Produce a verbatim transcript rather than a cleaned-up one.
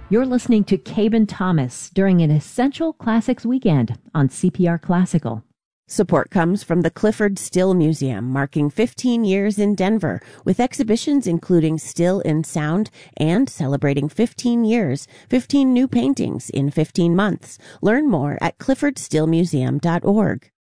You're listening to Caben Thomas during an Essential Classics weekend on C P R Classical. Support comes from the Clyfford Still Museum, marking fifteen years in Denver, with exhibitions including Still in Sound and celebrating fifteen years, fifteen new paintings in fifteen months. Learn more at clifford still museum dot org.